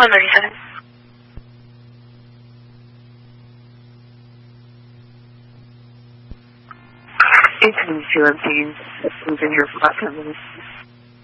197. Incident 2 empties. Who's in here for about 10 minutes?